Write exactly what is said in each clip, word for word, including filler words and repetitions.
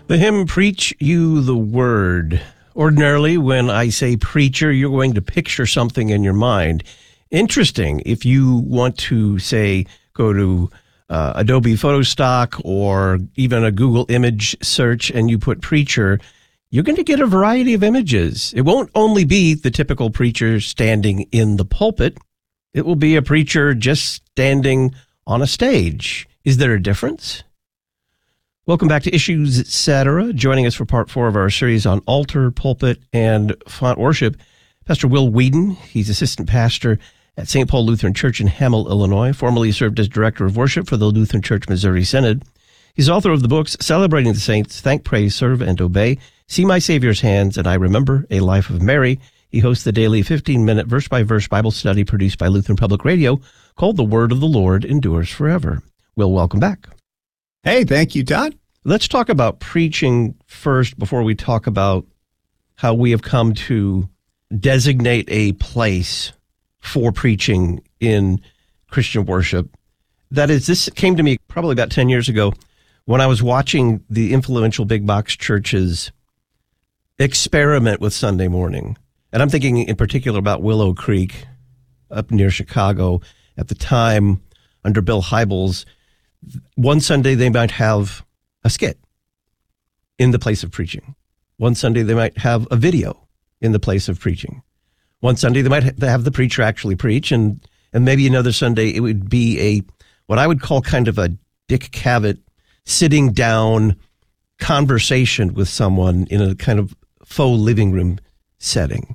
The hymn, Preach You the Word. Ordinarily, when I say preacher, you're going to picture something in your mind. Interesting, if you want to, say, go to uh, Adobe Photostock or even a Google image search and you put preacher, you're going to get a variety of images. It won't only be the typical preacher standing in the pulpit. It will be a preacher just standing on a stage. Is there a difference? Welcome back to Issues, et cetera. Joining us for part four of our series on altar, pulpit, and font worship, Pastor Will Whedon. He's assistant pastor at Saint Paul Lutheran Church in Hamel, Illinois. Formerly served as director of worship for the Lutheran Church Missouri Synod. He's author of the books Celebrating the Saints, Thank, Praise, Serve, and Obey, See My Savior's Hands, and I Remember a Life of Mary. He hosts the daily fifteen-minute verse-by-verse Bible study produced by Lutheran Public Radio called The Word of the Lord Endures Forever. Will, welcome back. Hey, thank you, Todd. Let's talk about preaching first before we talk about how we have come to designate a place for preaching in Christian worship. That is, this came to me probably about ten years ago when I was watching the influential big box churches experiment with Sunday morning. And I'm thinking in particular about Willow Creek up near Chicago at the time under Bill Hybels. One Sunday they might have a skit in the place of preaching. One Sunday they might have a video in the place of preaching. One Sunday they might have the preacher actually preach, and and maybe another Sunday it would be a what I would call kind of a Dick Cavett sitting down conversation with someone in a kind of faux living room setting.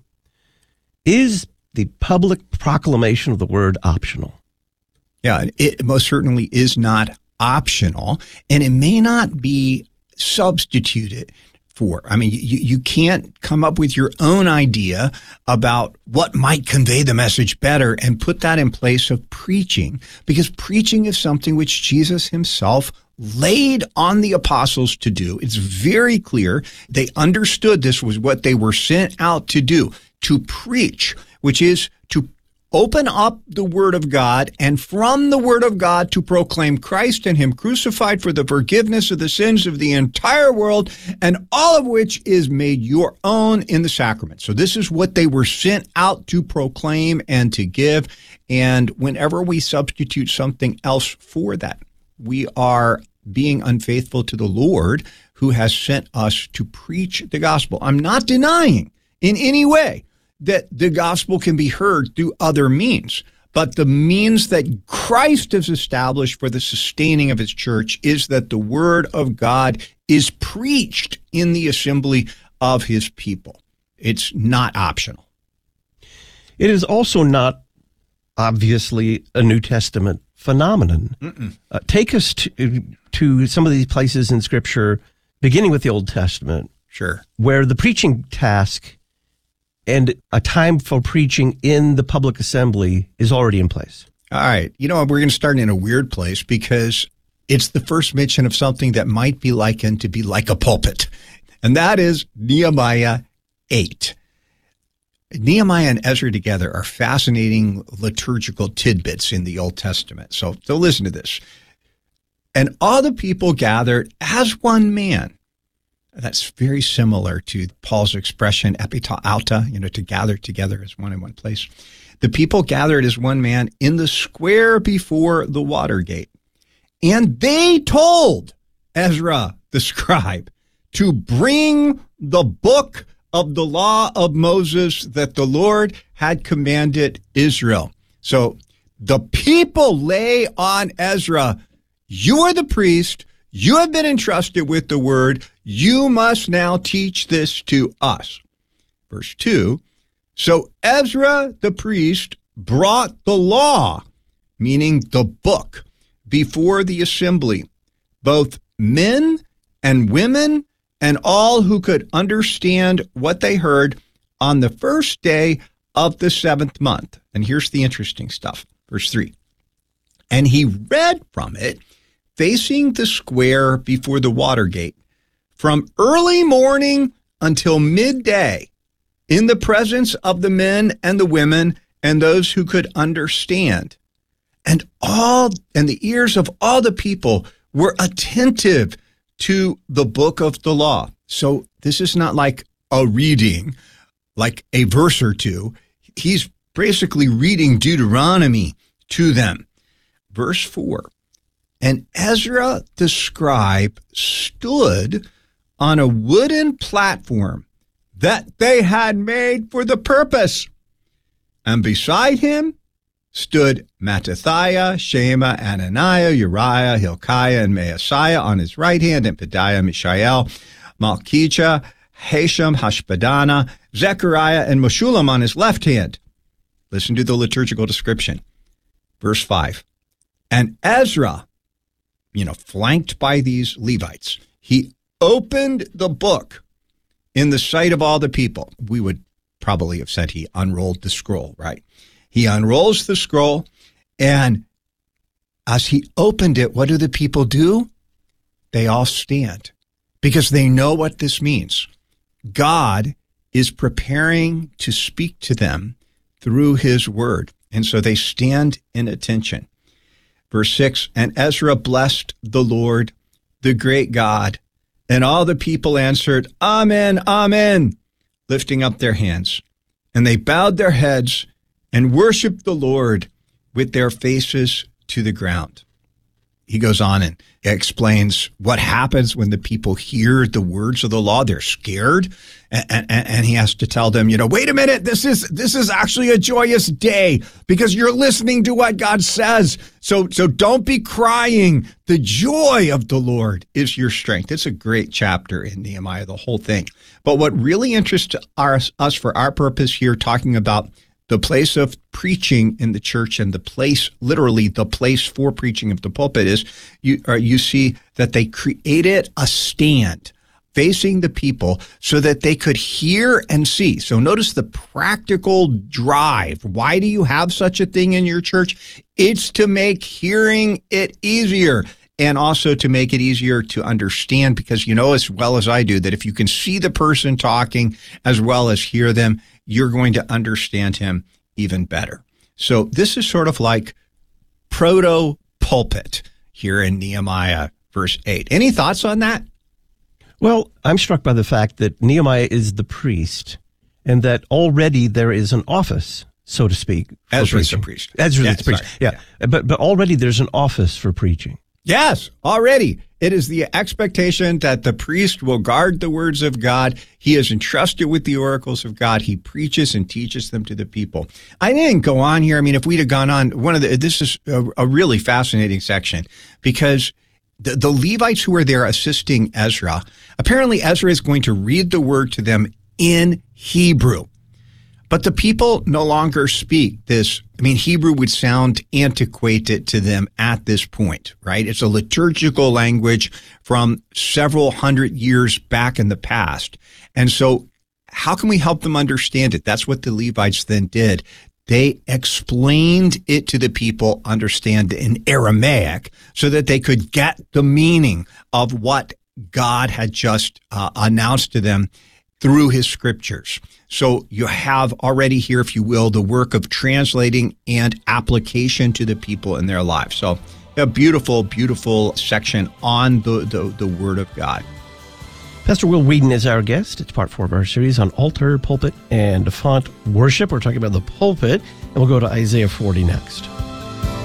Is the public proclamation of the word optional? Yeah, it most certainly is not optional, and it may not be substituted for. I mean, you, you can't come up with your own idea about what might convey the message better and put that in place of preaching, because preaching is something which Jesus himself laid on the apostles to do. It's very clear. They understood this was what they were sent out to do, to preach, which is to open up the Word of God, and from the Word of God to proclaim Christ and Him crucified for the forgiveness of the sins of the entire world, and all of which is made your own in the sacrament. So this is what they were sent out to proclaim and to give. And whenever we substitute something else for that, we are being unfaithful to the Lord who has sent us to preach the gospel. I'm not denying in any way that the gospel can be heard through other means. But the means that Christ has established for the sustaining of his church is that the word of God is preached in the assembly of his people. It's not optional. It is also not, obviously, a New Testament phenomenon. Uh, take us to, to some of these places in Scripture, beginning with the Old Testament. Sure. Where the preaching task and a time for preaching in the public assembly is already in place. All right. You know, we're going to start in a weird place because it's the first mention of something that might be likened to be like a pulpit, and that is Nehemiah eight. Nehemiah and Ezra together are fascinating liturgical tidbits in the Old Testament. So, so listen to this. And all the people gathered as one man. That's very similar to Paul's expression, epitauta, you know, to gather together as one in one place. The people gathered as one man in the square before the water gate. And they told Ezra, the scribe, to bring the book of the law of Moses that the Lord had commanded Israel. So the people lay on Ezra, you are the priest, you have been entrusted with the word. You must now teach this to us. Verse two, so Ezra the priest brought the law, meaning the book, before the assembly, both men and women and all who could understand what they heard on the first day of the seventh month. And here's the interesting stuff. Verse three, and he read from it facing the square before the water gate, from early morning until midday, in the presence of the men and the women and those who could understand. And all and the ears of all the people were attentive to the book of the law. So this is not like a reading, like a verse or two. He's basically reading Deuteronomy to them. Verse four, and Ezra the scribe stood on a wooden platform that they had made for the purpose. And beside him stood Mattithiah, Shema, Ananiah, Uriah, Hilkiah, and Maaseiah on his right hand, and Pedaiah, Mishael, Malchijah, Hashem, Hashbadana, Zechariah, and Meshullam on his left hand. Listen to the liturgical description. Verse five. And Ezra, you know, flanked by these Levites, he opened the book in the sight of all the people. We would probably have said he unrolled the scroll, right? He unrolls the scroll, and as he opened it, what do the people do? They all stand because they know what this means. God is preparing to speak to them through his word, and so they stand in attention. Verse six, and Ezra blessed the Lord, the great God, and all the people answered, Amen, Amen, lifting up their hands. And they bowed their heads and worshiped the Lord with their faces to the ground. He goes on and explains what happens when the people hear the words of the law. They're scared, and, and, and he has to tell them, you know, wait a minute, this is this is actually a joyous day because you're listening to what God says. So, so don't be crying. The joy of the Lord is your strength. It's a great chapter in Nehemiah, the whole thing. But what really interests us, us for our purpose here, talking about the place of preaching in the church and the place, literally the place for preaching of the pulpit, is you, or you see that they created a stand facing the people so that they could hear and see. So notice the practical drive. Why do you have such a thing in your church? It's to make hearing it easier, and also to make it easier to understand, because you know as well as I do that if you can see the person talking as well as hear them, you're going to understand him even better. So this is sort of like proto-pulpit here in Nehemiah verse eight. Any thoughts on that? Well, I'm struck by the fact that Nehemiah is the priest, and that already there is an office, so to speak. Ezra's the priest. Ezra's yeah, the priest, sorry. yeah. yeah. But, but already there's an office for preaching. Yes, already. It is the expectation that the priest will guard the words of God. He is entrusted with the oracles of God. He preaches and teaches them to the people. I didn't go on here. I mean, if we'd have gone on, one of the, this is a, a really fascinating section, because the, the Levites who are there assisting Ezra, apparently Ezra is going to read the word to them in Hebrew. But the people no longer speak this. I mean, Hebrew would sound antiquated to them at this point, right? It's a liturgical language from several hundred years back in the past. And so how can we help them understand it? That's what the Levites then did. They explained it to the people, understand in Aramaic, so that they could get the meaning of what God had just uh, announced to them through his scriptures. So you have already here, if you will, the work of translating and application to the people in their lives. So a beautiful, beautiful section on the, the, the Word of God. Pastor Will Whedon is our guest. It's part four of our series on altar, pulpit, and font worship. We're talking about the pulpit, and we'll go to Isaiah forty next.